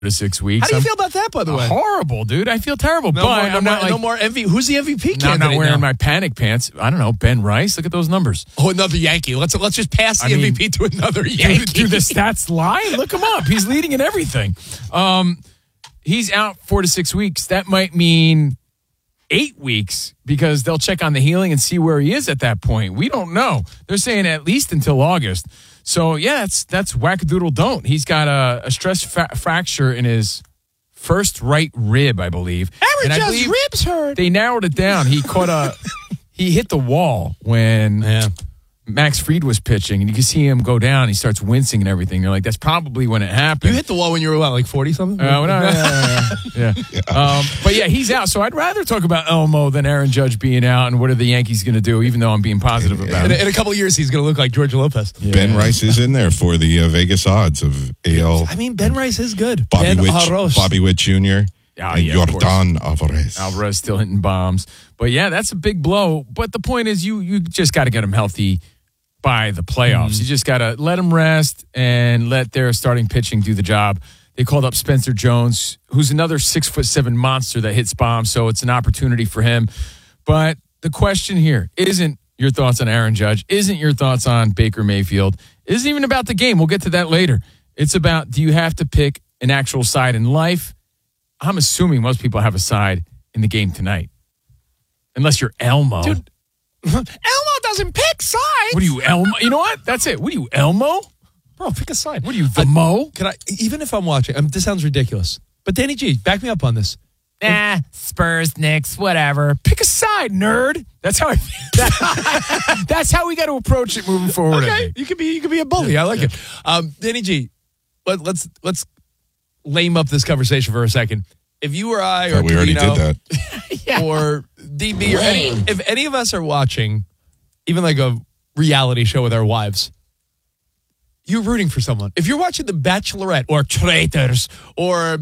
to 6 weeks. How do you feel about that, by the way? Horrible, dude. I feel terrible. No more MVP. Who's the MVP candidate? I'm not wearing now? my panic pants. I don't know. Ben Rice. Look at those numbers. Oh, another Yankee. Let's just pass the MVP to another Yankee. Do the stats lie? Look him up. He's leading in everything. He's out 4 to 6 weeks. That might mean 8 weeks because they'll check on the healing and see where he is at that point. We don't know. They're saying at least until August. So, yeah, that's wackadoodle don't. He's got a stress fracture in his first right rib, I believe. Aaron Judge's ribs hurt. They narrowed it down. He he hit the wall when Max Fried was pitching, and you can see him go down. He starts wincing and everything. They're like, that's probably when it happened. You hit the wall when you were, like 40-something? Yeah. But, yeah, he's out. So I'd rather talk about Elmo than Aaron Judge being out and what are the Yankees going to do, even though I'm being positive about it. In a couple of years, he's going to look like George Lopez. Yeah. Ben Rice is in there for the Vegas odds of AL. I mean, Ben Rice is good. Bobby Witt Jr. And Yordan Alvarez. Alvarez still hitting bombs. But, yeah, that's a big blow. But the point is you just got to get him healthy by the playoffs. You just got to let him rest and let their starting pitching do the job. They called up Spencer Jones, who's another 6'7" monster that hits bombs, so it's an opportunity for him. But the question here isn't your thoughts on Aaron Judge, isn't your thoughts on Baker Mayfield, isn't even about the game. We'll get to that later. It's about, do you have to pick an actual side in life? I'm assuming most people have a side in the game tonight. Unless you're Elmo. Dude, Elmo doesn't pick sides. What are you, Elmo? You know what? That's it. What are you, Elmo? Bro, pick a side. What are you, the Mo? Can I? Even if I'm watching, this sounds ridiculous. But Danny G, back me up on this. Spurs, Knicks, whatever. Pick a side, nerd. That's how that's how we got to approach it moving forward. Okay, you could be a bully. I like it. Danny G, let's lame up this conversation for a second. If you or I, or we already did that, or DB, or if any of us are watching, even like a reality show with our wives, you're rooting for someone. If you're watching The Bachelorette or Traitors or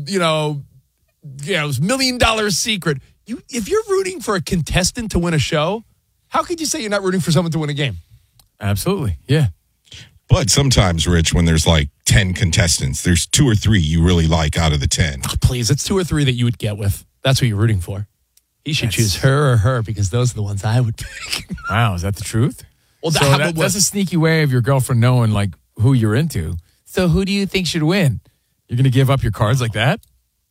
$1 Million Secret, if you're rooting for a contestant to win a show, how could you say you're not rooting for someone to win a game? Absolutely, yeah. But sometimes, Rich, when there's like 10 contestants, there's 2 or 3 you really like out of the 10. Oh, please, it's 2 or 3 that you would get with. That's who you're rooting for. He should choose her or her because those are the ones I would pick. Wow, is that the truth? Well, so that's a sneaky way of your girlfriend knowing like who you're into. So who do you think should win? You're going to give up your cards like that?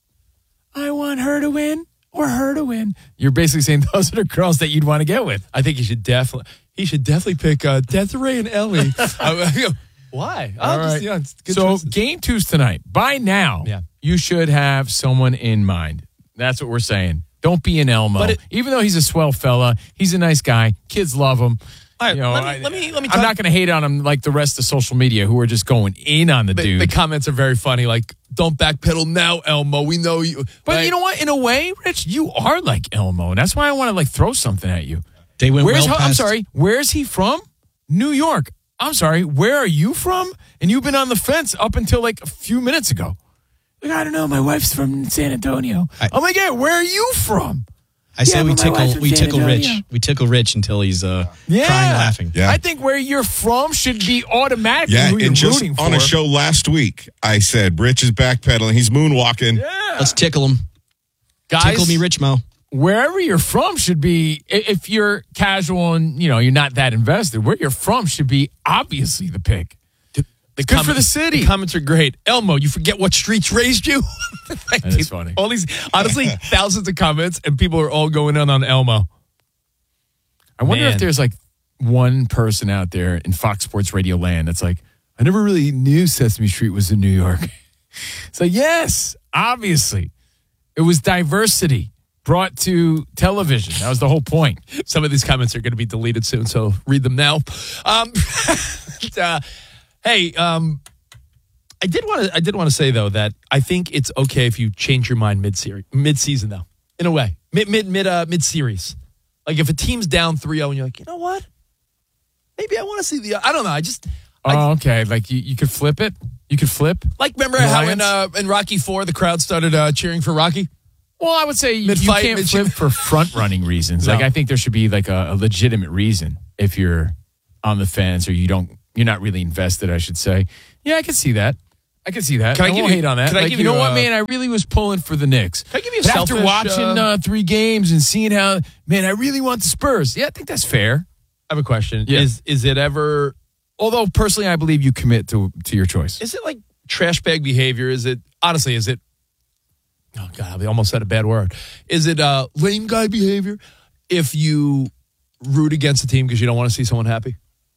I want her to win or her to win. You're basically saying those are the girls that you'd want to get with. I think he should definitely pick Desiree and Ellie. Why? All right. So game 2's tonight. By now, you should have someone in mind. That's what we're saying. Don't be an Elmo. Even though he's a swell fella, he's a nice guy. Kids love him. All right, let me I'm not going to hate on him like the rest of social media who are just going in on the dude. The comments are very funny, like, don't backpedal now, Elmo. We know you. But you know what? In a way, Rich, you are like Elmo. And that's why I want to like throw something at you. They went I'm sorry, where's he from? New York. I'm sorry, where are you from? And you've been on the fence up until like a few minutes ago. Like, I don't know, my wife's from San Antonio. I'm like, yeah, where are you from? I say we tickle Rich. We tickle Rich until he's crying, laughing. Yeah. I think where you're from should be automatically who you're rooting for. On a show last week, I said Rich is backpedaling. He's moonwalking. Yeah. Let's tickle him. Guys, tickle me, Rich Mo. Wherever you're from should be, if you're casual and you're not that invested, where you're from should be obviously the pick. Good for the city. The comments are great. Elmo, you forget what streets raised you? That is funny. All these, honestly, thousands of comments, and people are all going in on Elmo. I wonder if there's like one person out there in Fox Sports Radio land that's like, I never really knew Sesame Street was in New York. It's like, yes, obviously. It was diversity brought to television. That was the whole point. Some of these comments are going to be deleted soon, so read them now. Hey, I did want to say though that I think it's okay if you change your mind mid-season though. In a way, mid-series. Like if a team's down 3-0 and you're like, you know what? Maybe I want to see I don't know. Okay. Like you could flip it. You could flip. Like remember how in Rocky IV the crowd started cheering for Rocky? Well, I would say you can't flip for front-running reasons. No. Like I think there should be like a legitimate reason if you're on the fence or you're not really invested, I should say. Yeah, I can see that. I can see that. Can I I give won't you- hate on that. can I Like, give you know you what, a- man? I really was pulling for the Knicks. Can I give you a But after selfish, watching 3 games and seeing how, man, I really want the Spurs. Yeah, I think that's fair. I have a question. Yeah. Is it ever? Although personally, I believe you commit to your choice. Is it like trash bag behavior? Is it honestly? Is it? Oh God, I almost said a bad word. Is it lame guy behavior if you root against a team because you don't want to see someone happy?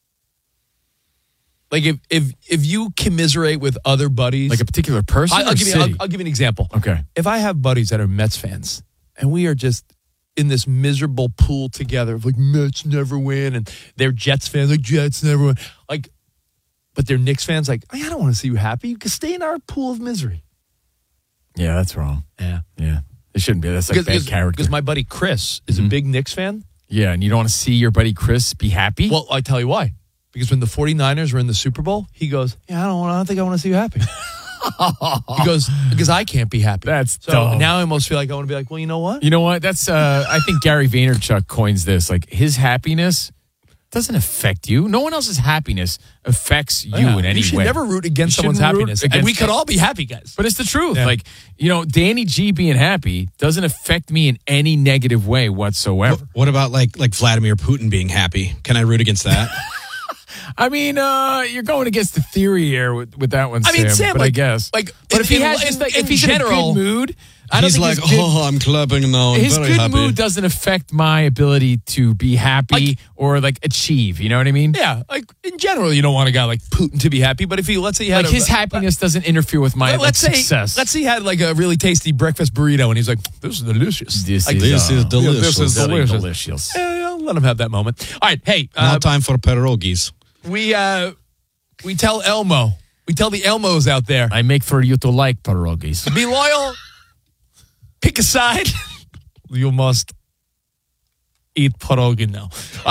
Like if you commiserate with other buddies, Like a particular person I'll or give you city? I'll give you an example. Okay. If I have buddies that are Mets fans and we are just in this miserable pool together of like Mets never win and they're Jets fans like Jets never win, like, but they're Knicks fans like I don't want to see you happy. You can stay in our pool of misery. Yeah, that's wrong. Yeah, Yeah. It shouldn't be. That's like bad character. Because my buddy Chris is a big Knicks fan. Yeah, and you don't want to see your buddy Chris be happy? Well, I tell you why. Because when the 49ers were in the Super Bowl, he goes, "Yeah, I don't think I want to see you happy." He goes, "Because I can't be happy." That's so dumb. now I almost feel like I want to be like, "Well, you know what? You know what? That's I think Gary Vaynerchuk coins this. Like his happiness doesn't affect you. No one else's happiness affects you in any You should way. never root against You someone's shouldn't root happiness, and against we could it. all be happy, guys. But it's the truth. Yeah. Like, you know, Danny G being happy doesn't affect me in any negative way whatsoever. What about like Vladimir Putin being happy? Can I root against that? I mean, you're going against the theory here with that one, I mean, Sam, but like- I guess. like, but if he in- has in- just like in if he's general, in a good mood, I don't He's think like, his good, I'm clapping now. I'm his very good happy. mood doesn't affect my ability to be happy Like- or like achieve. You know what I mean? Yeah, like in general, you don't want a guy like Putin to be happy. But if he, let's say, he had Like his happiness doesn't interfere with my let's say, success. let's say he had like a really tasty breakfast burrito, and he's like, "This is delicious." This Like, is this is delicious. This is very delicious. delicious. Yeah, I'll let him have that moment. All right, hey, Now time for pierogies. we tell Elmo, we tell the Elmos out there, I make for you to like pierogies. be loyal, pick a side. You must eat pierogi now.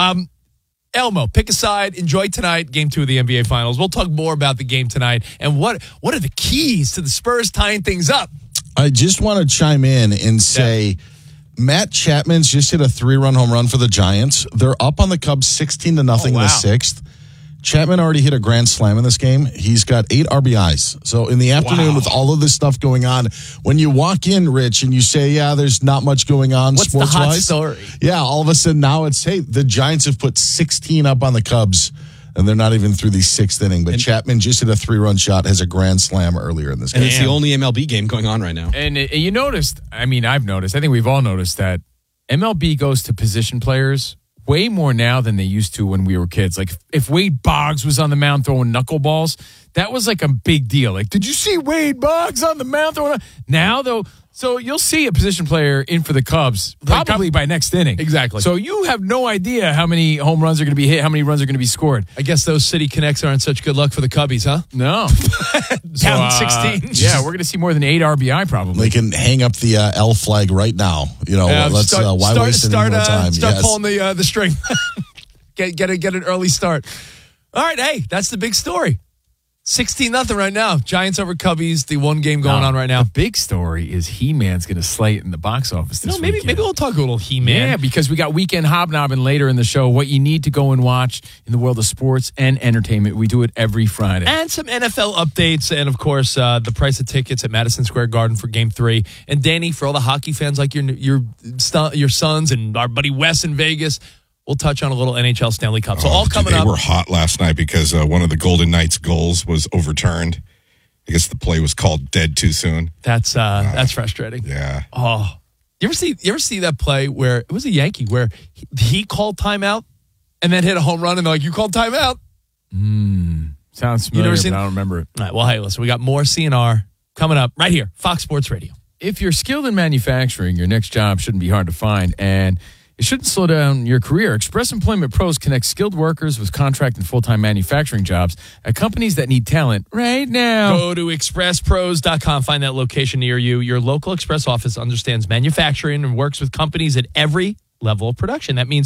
Elmo, pick a side. Enjoy tonight, Game 2 of the NBA Finals. We'll talk more about the game tonight and what are the keys to the Spurs tying things up. I just want to chime in and say Matt Chapman's just hit a 3-run home run for the Giants. They're up on the Cubs 16-0 in the 6th. Chapman already hit a grand slam in this game. He's got 8 RBIs. So in the afternoon, with all of this stuff going on, when you walk in, Rich, and you say, yeah, there's not much going on What's the hot sports-wise. story? Yeah, all of a sudden now it's, hey, the Giants have put 16 up on the Cubs, and they're not even through the 6th inning. But Chapman just hit a 3-run shot, has a grand slam earlier in this And game. it's the only MLB game going on right now. And you noticed, I mean, I've noticed, I think we've all noticed that MLB goes to position players way more now than they used to when we were kids. Like if Wade Boggs was on the mound throwing knuckleballs, that was like a big deal. Like, did you see Wade Boggs on the mound throwing? Now though, so you'll see a position player in for the Cubs probably by next inning. Exactly. So you have no idea how many home runs are going to be hit, how many runs are going to be scored. I guess those city connects aren't such good luck for the Cubbies, huh? No. Down 16. Yeah, we're going to see more than 8 RBI probably. They can hang up the L flag right now. You know, let's why waste any more time? Start Yes. pulling the string. get an early start. All right, hey, that's the big story. 16-0 right now. Giants over Cubbies. The one game going on right now. The big story is He-Man's going to slay it in the box office this Maybe weekend. we'll talk a little He-Man. Yeah, because we got Weekend Hobnobbing later in the show. What you need to go and watch in the world of sports and entertainment. We do it every Friday. And some NFL updates, and of course, the price of tickets at Madison Square Garden for Game 3. And Danny, for all the hockey fans like your sons and our buddy Wes in Vegas, we'll touch on a little NHL Stanley Cup. So all coming They up. were hot last night because one of the Golden Knights' goals was overturned. I guess the play was called dead too soon. That's frustrating. Yeah. Oh, you ever see that play where it was a Yankee where he called timeout and then hit a home run and they're like, you called timeout? Sounds familiar, never seen- but I don't remember it. All right, well, hey, listen, we got more CNR coming up right here, Fox Sports Radio. If you're skilled in manufacturing, your next job shouldn't be hard to find, and it shouldn't slow down your career. Express Employment Pros connect skilled workers with contract and full-time manufacturing jobs at companies that need talent right now. Go to expresspros.com, find that location near you. Your local Express office understands manufacturing and works with companies at every level of production. That means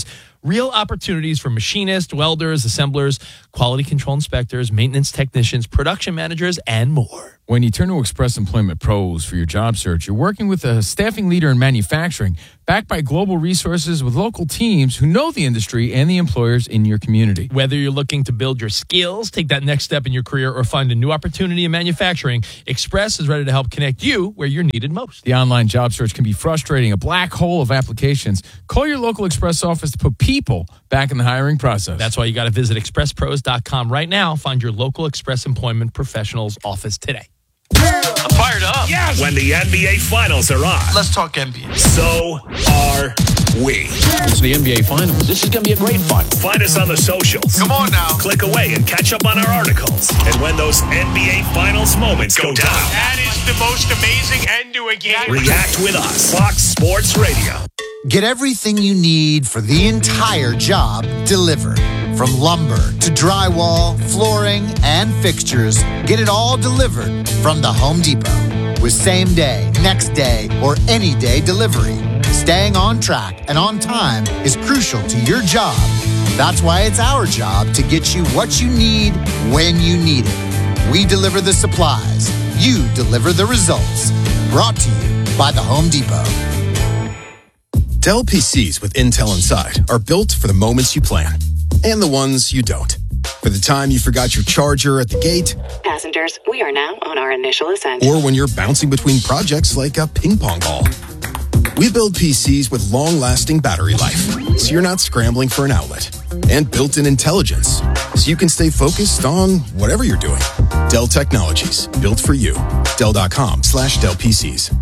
Real opportunities for machinists, welders, assemblers, quality control inspectors, maintenance technicians, production managers, and more. When you turn to Express Employment Pros for your job search, you're working with a staffing leader in manufacturing, backed by global resources with local teams who know the industry and the employers in your community. Whether you're looking to build your skills, take that next step in your career, or find a new opportunity in manufacturing, Express is ready to help connect you where you're needed most. The online job search can be frustrating, a black hole of applications. Call your local Express office to put people back in the hiring process. That's why you got to visit expresspros.com right now. Find your local Express Employment Professionals office today. I'm fired up. Yes. When the NBA Finals are on. Let's talk NBA. So are we. It's the NBA Finals. This is going to be a great fight. Find us on the socials. Come on now. Click away and catch up on our articles. And when those NBA Finals moments go down. That is the most amazing end to a game. React with us. Fox Sports Radio. Get everything you need for the entire job delivered. From lumber to drywall, flooring, and fixtures, get it all delivered from the Home Depot. With same day, next day, or any day delivery. Staying on track and on time is crucial to your job. That's why it's our job to get you what you need when you need it. We deliver the supplies. You deliver the results. Brought to you by the Home Depot. Dell PCs with Intel inside are built for the moments you plan and the ones you don't. For the time you forgot your charger at the gate. Passengers, we are now on our initial ascent. Or when you're bouncing between projects like a ping pong ball. We build PCs with long-lasting battery life, so you're not scrambling for an outlet. And built-in intelligence, so you can stay focused on whatever you're doing. Dell Technologies, built for you. Dell.com/Dell PCs.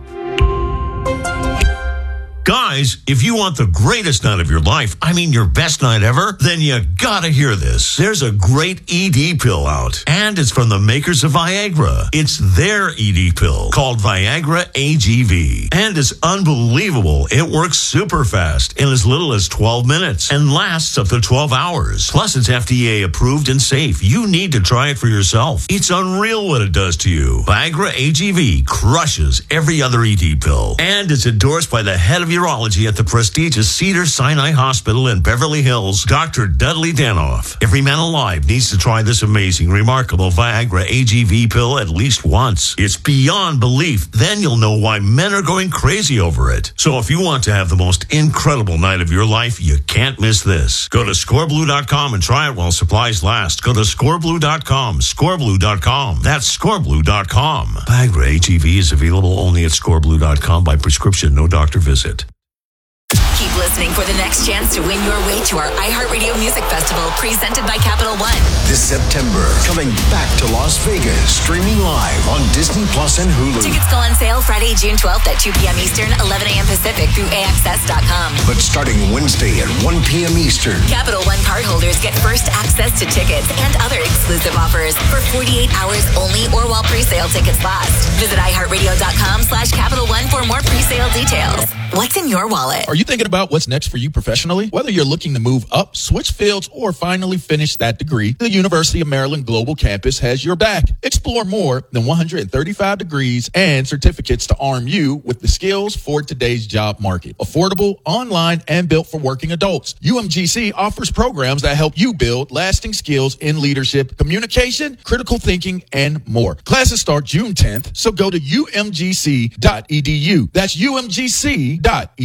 Guys, if you want the greatest night of your life, I mean your best night ever, then you gotta hear this. There's a great ED pill out, and it's from the makers of Viagra. It's their ED pill called Viagra AGV, and it's unbelievable. It works super fast in as little as 12 minutes and lasts up to 12 hours. Plus, it's FDA approved and safe. You need to try it for yourself. It's unreal what it does to you. Viagra AGV crushes every other ED pill, and it's endorsed by the head of urology at the prestigious Cedars-Sinai Hospital in Beverly Hills, Dr. Dudley Danoff. Every man alive needs to try this amazing, remarkable Viagra AGV pill at least once. It's beyond belief. Then you'll know why men are going crazy over it. So if you want to have the most incredible night of your life, you can't miss this. Go to scoreblue.com and try it while supplies last. Go to scoreblue.com, scoreblue.com. That's scoreblue.com. Viagra AGV is available only at scoreblue.com by prescription, no doctor visit. Keep listening for the next chance to win your way to our iHeartRadio Music Festival presented by Capital One. This September, coming back to Las Vegas, streaming live on Disney Plus and Hulu. Tickets go on sale Friday, June 12th at 2 p.m. Eastern, 11 a.m. Pacific through AXS.com. But starting Wednesday at 1 p.m. Eastern. Capital One cardholders get first access to tickets and other exclusive offers for 48 hours only or while pre-sale tickets last. Visit iHeartRadio.com/Capital One for more pre-sale details. What's in your wallet? Are you thinking about what's next for you professionally? Whether you're looking to move up, switch fields, or finally finish that degree, the University of Maryland Global Campus has your back. Explore more than 135 degrees and certificates to arm you with the skills for today's job market. Affordable, online, and built for working adults. UMGC offers programs that help you build lasting skills in leadership, communication, critical thinking, and more. Classes start June 10th, so go to umgc.edu. That's umgc.edu.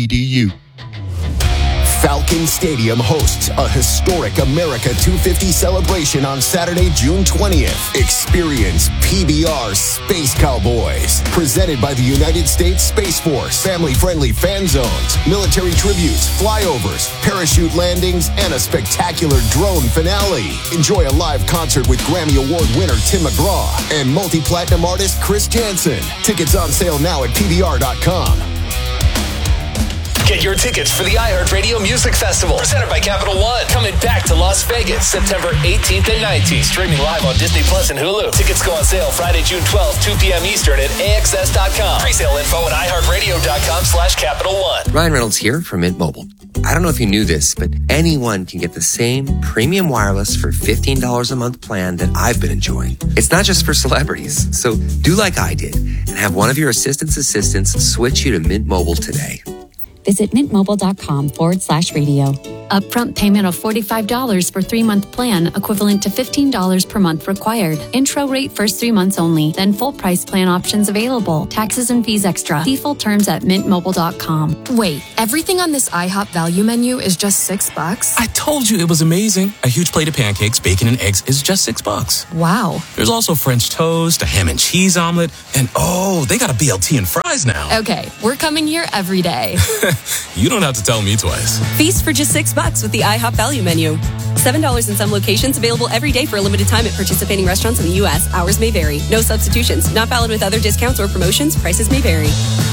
Falcon Stadium hosts a historic America 250 celebration on Saturday, June 20th. Experience PBR Space Cowboys, presented by the United States Space Force. Family-friendly fan zones, military tributes, flyovers, parachute landings, and a spectacular drone finale. Enjoy a live concert with Grammy Award winner Tim McGraw and multi-platinum artist Chris Jansen. Tickets on sale now at PBR.com. Get your tickets for the iHeartRadio Music Festival, presented by Capital One. Coming back to Las Vegas, September 18th and 19th. Streaming live on Disney Plus and Hulu. Tickets go on sale Friday, June 12th, 2 p.m. Eastern at AXS.com. Presale info at iHeartRadio.com/Capital One. Ryan Reynolds here from Mint Mobile. I don't know if you knew this, but anyone can get the same premium wireless for $15 a month plan that I've been enjoying. It's not just for celebrities. So do like I did and have one of your assistants switch you to Mint Mobile today. Visit mintmobile.com/radio. Upfront payment of $45 for 3-month plan, equivalent to $15 per month required. Intro rate first 3 months only, then full price plan options available. Taxes and fees extra. See full terms at mintmobile.com. Wait, everything on this IHOP value menu is just $6? I told you it was amazing. A huge plate of pancakes, bacon, and eggs is just $6. Wow. There's also French toast, a ham and cheese omelet, and they got a BLT and fries now. Okay, we're coming here every day. You don't have to tell me twice. Feast for just $6 with the IHOP value menu. $7 in some locations, available every day for a limited time at participating restaurants in the U.S. Hours may vary. No substitutions. Not valid with other discounts or promotions. Prices may vary.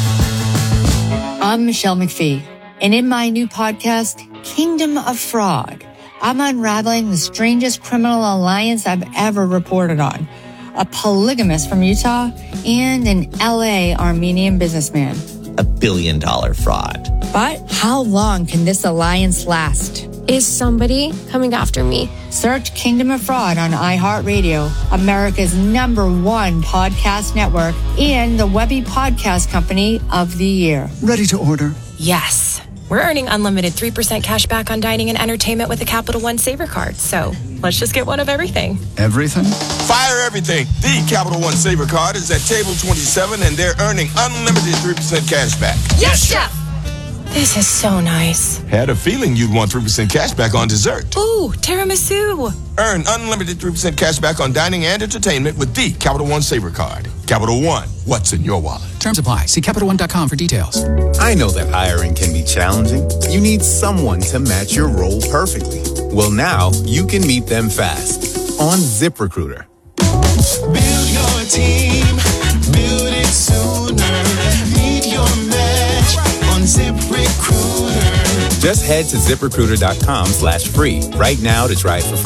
I'm Michelle McPhee, and in my new podcast, Kingdom of Fraud, I'm unraveling the strangest criminal alliance I've ever reported on. A polygamist from Utah and an LA Armenian businessman. $1 billion fraud. But how long can this alliance last? Is somebody coming after me? Search Kingdom of Fraud on iHeartRadio, America's #1 podcast network, and the Webby Podcast Company of the Year. Ready to order? Yes. We're earning unlimited 3% cash back on dining and entertainment with the Capital One Saver card. So let's just get one of everything. Everything? Fire everything. The Capital One Saver card is at table 27, and they're earning unlimited 3% cash back. Yes, Chef! This is so nice. Had a feeling you'd want 3% cash back on dessert. Ooh, tiramisu. Earn unlimited 3% cash back on dining and entertainment with the Capital One Saver card. Capital One, what's in your wallet? Terms apply. See CapitalOne.com for details. I know that hiring can be challenging. You need someone to match your role perfectly. Well, now you can meet them fast on ZipRecruiter. Build your team. Build it sooner. Meet your match on ZipRecruiter. Just head to ZipRecruiter.com/free right now to try it for free.